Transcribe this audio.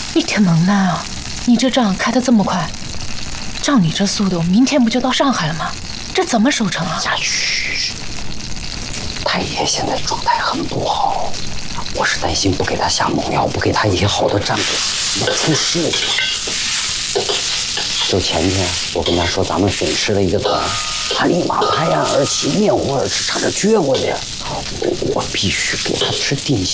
你挺能耐啊！你这仗开得这么快，照你这速度，明天不就到上海了吗？这怎么收成啊？ 呀，嘘！太爷现在状态很不好，我是担心不给他下猛药，不给他一些好的战果，要出事情。就前天我跟他说咱们损失了一个团，他立马拍案而起，面红耳赤，差点撅过去。我必须给他吃定心。